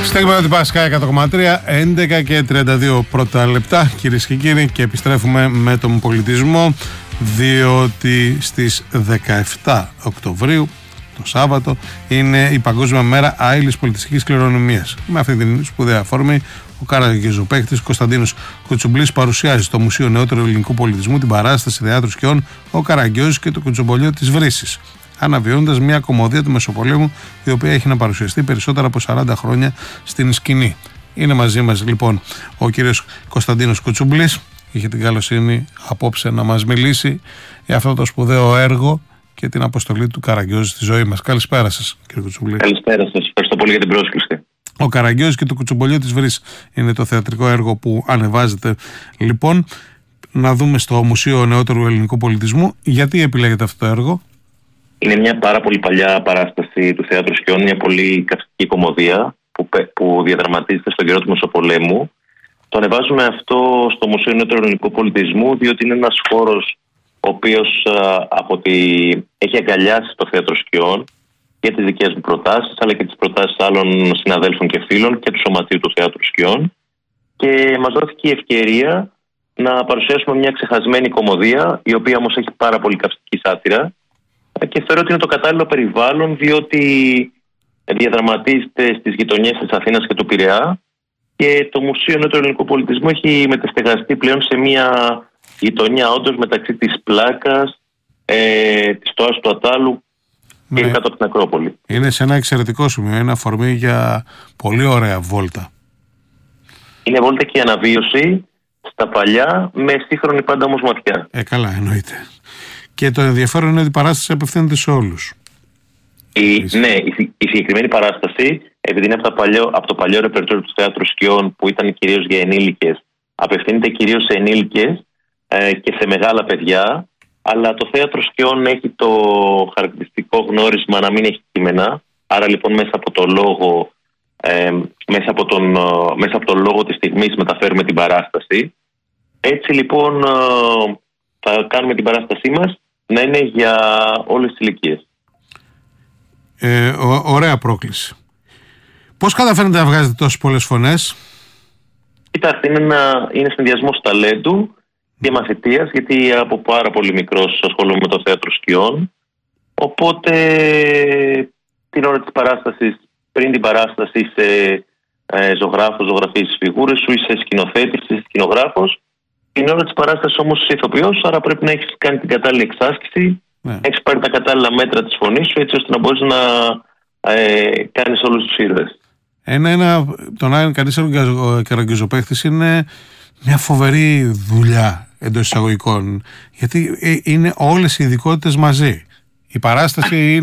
Στέγμα την Πάσχα 100,3, 11 και 32 πρώτα λεπτά, κυρίες και κύριοι, και επιστρέφουμε με τον πολιτισμό, διότι στις 17 Οκτωβρίου, το Σάββατο, είναι η Παγκόσμια Μέρα Άειλης Πολιτιστικής Κληρονομιάς. Με αυτή την σπουδαία αφορμή, ο καραγκιόζοπαίκτης Κωνσταντίνος Κουτσουμπλής παρουσιάζει στο Μουσείο Νεότερου Ελληνικού Πολιτισμού την παράσταση θεάτρου σκιών «Ο Καραγκιόζης και το κουτσομπολιό της Βρύσης», αναβιώνοντας μια κωμωδία του Μεσοπολέμου, η οποία έχει να παρουσιαστεί περισσότερα από 40 χρόνια στην σκηνή. Είναι μαζί μας λοιπόν ο κύριος Κωνσταντίνος Κουτσουμπλής. Είχε την καλοσύνη απόψε να μας μιλήσει για αυτό το σπουδαίο έργο και την αποστολή του Καραγκιόζη στη ζωή μας. Καλησπέρα σας, κύριε Κουτσουμπλή. Καλησπέρα σας. Ευχαριστώ πολύ για την πρόσκληση. Ο Καραγκιόζης και το κουτσομπολιό της Βρύσης είναι το θεατρικό έργο που ανεβάζεται. Λοιπόν, να δούμε στο Μουσείο Νεότερου Ελληνικού Πολιτισμού γιατί επιλέγετε αυτό το έργο. Είναι μια πάρα πολύ παλιά παράσταση του Θεάτρου Σκιών, μια πολύ καυστική κωμωδία που διαδραματίζεται στον καιρό του Μεσοπολέμου. Το ανεβάζουμε αυτό στο Μουσείο Νεότερου Ελληνικού Πολιτισμού, διότι είναι ένας χώρος ο οποίος έχει αγκαλιάσει το Θέατρο Σκιών και τις δικές μου προτάσεις, αλλά και τις προτάσεις άλλων συναδέλφων και φίλων και του Σωματείου του Θεάτρου Σκιών. Και μας δόθηκε η ευκαιρία να παρουσιάσουμε μια ξεχασμένη κωμωδία, η οποία όμως έχει πάρα πολύ καυστική σάτυρα. Και θεωρώ ότι είναι το κατάλληλο περιβάλλον, διότι διαδραματίζεται στις γειτονιές της Αθήνας και του Πειραιά και το Μουσείο Νεότερου Ελληνικού Πολιτισμού έχει μετεστεγαστεί πλέον σε μια γειτονιά όντως μεταξύ της Πλάκας, της Τόας του Ατάλου και κάτω από την Ακρόπολη. Είναι σε ένα εξαιρετικό σημείο, είναι αφορμή για πολύ ωραία βόλτα. Είναι βόλτα και η αναβίωση στα παλιά με σύγχρονη πάντα όμως ματιά. Καλά, εννοείται. Και το ενδιαφέρον είναι ότι η παράσταση απευθύνεται σε όλους. Η συγκεκριμένη παράσταση, επειδή είναι από το παλιό ρεπερτόριο του Θεάτρου Σκιών, που ήταν κυρίως για ενήλικες, απευθύνεται κυρίως σε ενήλικες και σε μεγάλα παιδιά, αλλά το Θέατρο Σκιών έχει το χαρακτηριστικό γνώρισμα να μην έχει κείμενα, άρα λοιπόν μέσα από το λόγο της στιγμής μεταφέρουμε την παράσταση. Έτσι λοιπόν θα κάνουμε την παράστασή μας να είναι για όλες τις ηλικίες. Ωραία πρόκληση. Πώς καταφέρνετε να βγάζετε τόσες πολλές φωνές? Κοιτάξτε, είναι συνδυασμός ταλέντου και μαθητείας, γιατί από πάρα πολύ μικρός ασχολούμαι με το Θέατρο Σκιών. Οπότε την ώρα της παράστασης, πριν την παράσταση, είσαι ζωγραφίζεις φιγούρες σου, είσαι σκηνοθέτης, είσαι σκηνογράφος. Την ώρα της παράστασης όμως είσαι ηθοποιός, άρα πρέπει να έχεις κάνει την κατάλληλη εξάσκηση, έχεις πάρει τα κατάλληλα μέτρα της φωνής σου, έτσι ώστε να μπορείς να κάνεις όλους τους ήρωες. Το να είναι κανείς καραγκιόζοπαίκτης είναι μια φοβερή δουλειά εντός εισαγωγικών, γιατί είναι όλες οι ειδικότητες μαζί. Η παράσταση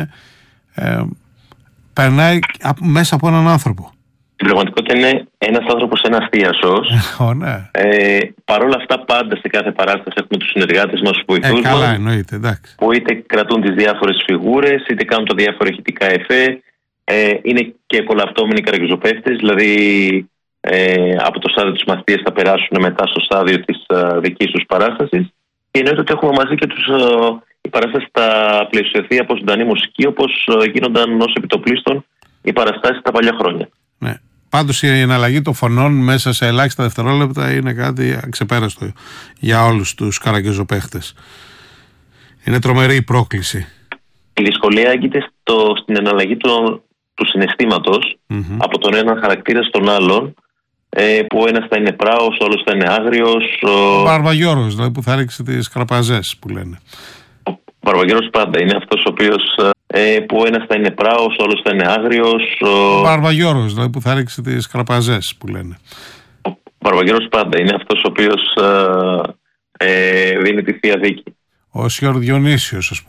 περνάει μέσα από έναν άνθρωπο. Στην πραγματικότητα είναι ένας άνθρωπος, ένας θίασος. Ναι. Παρ' όλα αυτά, πάντα σε κάθε παράσταση έχουμε τους συνεργάτες μας, τους βοηθούς μας, που είτε κρατούν τις διάφορες φιγούρες, είτε κάνουν τα διάφορα ηχητικά εφέ. Είναι και κολαυτόμενοι καραγκιόζοπαίκτες, δηλαδή από το στάδιο της μαθητείας θα περάσουν μετά στο στάδιο της δικής τους παράστασης. Και εννοείται ότι έχουμε μαζί και η παράσταση θα πλαισιωθεί από ζωντανή μουσική, όπως γίνονταν ως επιτοπλίστων οι παραστάσεις τα παλιά χρόνια. Ναι. Πάντως η εναλλαγή των φωνών μέσα σε ελάχιστα δευτερόλεπτα είναι κάτι αξεπέραστο για όλους τους καραγκιόζοπαίκτες. Είναι τρομερή η πρόκληση. Η δυσκολία έγκυται στην εναλλαγή του συναισθήματος από τον ένα χαρακτήρα στον άλλον, που ο ένας θα είναι πράος, ο άλλος θα είναι άγριος. Ο Μπαρβαγιώρος, δηλαδή, που θα ρίξει τις κραπαζές που λένε. Ο Μπαρβαγιώρος πάντα είναι αυτός ο οποίος που ο ένας θα είναι πράος, ο άλλος θα είναι άγριος. Ο Μπαρβαγιώρος, δηλαδή, που θα ρίξει τις κραπαζές που λένε. Ο Μπαρβαγιώρος πάντα είναι αυτός ο οποίος δίνει τη θεία δίκη. Ο Σιωρ Διονύσιος, ας